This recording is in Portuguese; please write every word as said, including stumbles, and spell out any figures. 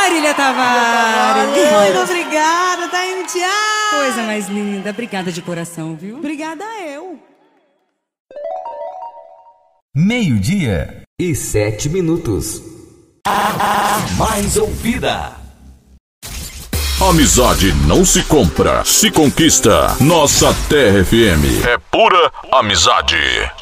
Marília Tavares. Muito obrigada, Taine. Coisa mais linda. Obrigada de coração, viu? Obrigada eu. Meio-dia e sete minutos. A mais ouvida. Amizade não se compra, se conquista. Nossa Terra F M é pura amizade.